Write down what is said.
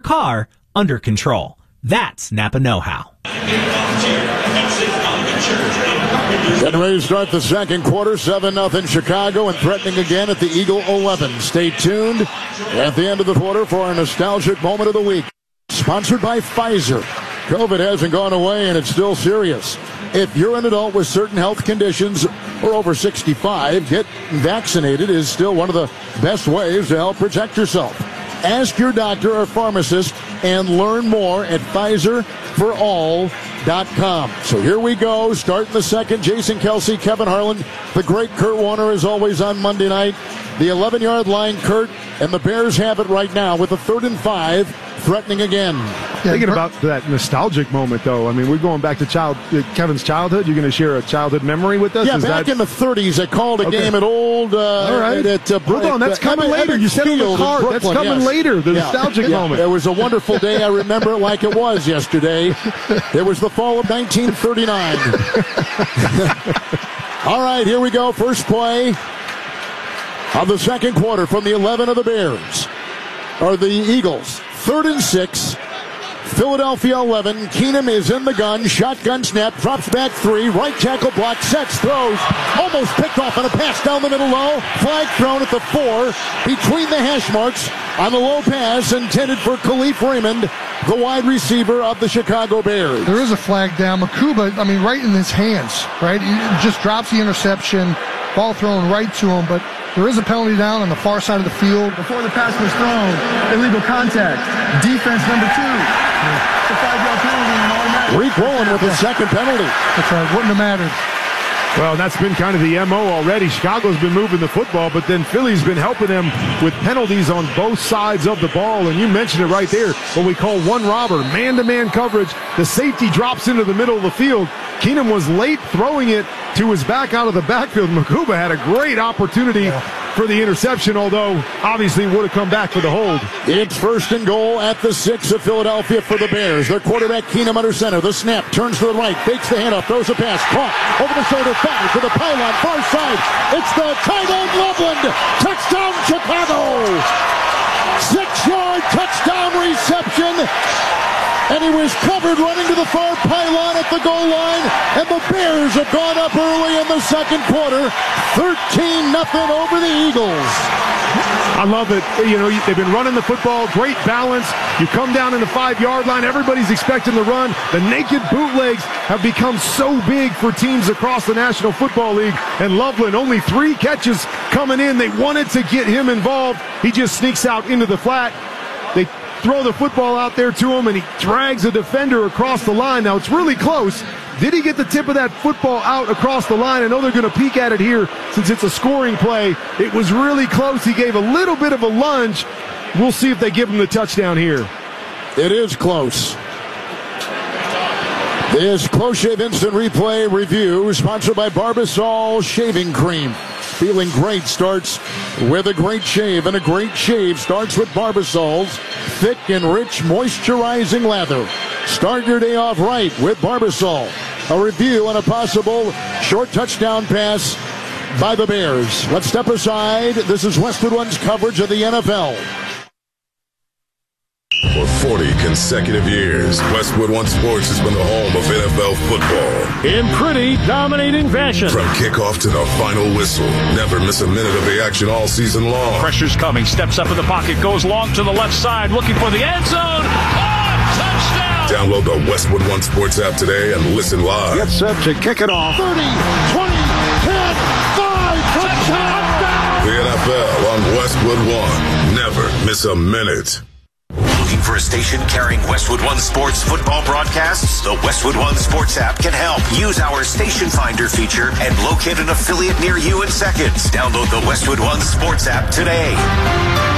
car under control. That's Napa know-how. Getting ready to start the second quarter, 7-0 Chicago, and threatening again at the Eagle 11. Stay tuned at the end of the quarter for our nostalgic moment of the week. Sponsored by Pfizer. COVID hasn't gone away, and it's still serious. If you're an adult with certain health conditions or over 65, get vaccinated is still one of the best ways to help protect yourself. Ask your doctor or pharmacist and learn more at PfizerForAll.com. So here we go, starting the second. Jason Kelsey, Kevin Harlan, the great Kurt Warner is always on Monday night. The 11-yard line, Kurt, and the Bears have it right now with a 3rd and 5, threatening again. Yeah, thinking about that nostalgic moment, though. I mean, we're going back to Kevin's childhood. You're going to share a childhood memory with us? Yeah, back in the 30s, I called a game at old... All right. Hold on, that's coming later. You said on the card. That's coming later, the nostalgic moment. It was a wonderful day. I remember it like it was yesterday. It was the fall of 1939. All right, here we go. First play of the second quarter from the 11 of the Bears, or the Eagles. 3rd and 6. Philadelphia 11. Keenum is in the gun. Shotgun snap. Drops back 3. Right tackle block. Sets. Throws. Almost picked off on a pass down the middle low. Flag thrown at the 4. Between the hash marks on the low pass intended for Khalif Raymond, the wide receiver of the Chicago Bears. There is a flag down. Makuba, right in his hands, right? He just drops the interception. Ball thrown right to him, but there is a penalty down on the far side of the field. Before the pass was thrown, illegal contact. Defense number 2. It's a 5-yard penalty and automatic. Reek Rowland with the second penalty. That's right. Wouldn't have mattered. Well, that's been kind of the MO already. Chicago's been moving the football, but then Philly's been helping them with penalties on both sides of the ball. And you mentioned it right there, what we call one robber, man-to-man coverage. The safety drops into the middle of the field. Keenum was late throwing it to his back out of the backfield. Makuba had a great opportunity for the interception, although obviously would have come back for the hold. It's 1st and goal at the 6 of Philadelphia for the Bears. Their quarterback Keenum under center. The snap turns to the right, fakes the handoff, throws a pass, caught over the shoulder, 5 to the pylon, far side. It's the tight end Loveland. Touchdown Chicago. 6-yard touchdown reception. And he was covered running to the far pylon at the goal line. And the Bears have gone up early in the second quarter. 13-0 over the Eagles. I love it. They've been running the football, great balance. You come down in the 5-yard line, everybody's expecting the run. The naked bootlegs have become so big for teams across the National Football League. And Loveland, only 3 catches coming in. They wanted to get him involved. He just sneaks out into the flat. They throw the football out there to him, and he drags a defender across the line. Now, it's really close. Did he get the tip of that football out across the line? I know they're going to peek at it here since it's a scoring play. It was really close. He gave a little bit of a lunge. We'll see if they give him the touchdown here. It is close. This Close Shave Instant Replay Review, sponsored by Barbasol Shaving Cream. Feeling great starts with a great shave, and a great shave starts with Barbasol's thick and rich moisturizing lather. Start your day off right with Barbasol. A review on a possible short touchdown pass by the Bears. Let's step aside. This is Westwood One's coverage of the NFL. For 40 consecutive years, Westwood One Sports has been the home of NFL football. In pretty dominating fashion. From kickoff to the final whistle, never miss a minute of the action all season long. Pressure's coming, steps up in the pocket, goes long to the left side, looking for the end zone. Touchdown! Download the Westwood One Sports app today and listen live. Get set to kick it off. 30, 20, 10, 5, touchdown! The NFL on Westwood One. Never miss a minute. Looking for a station carrying Westwood One Sports football broadcasts? The Westwood One Sports app can help. Use our Station Finder feature and locate an affiliate near you in seconds. Download the Westwood One Sports app today.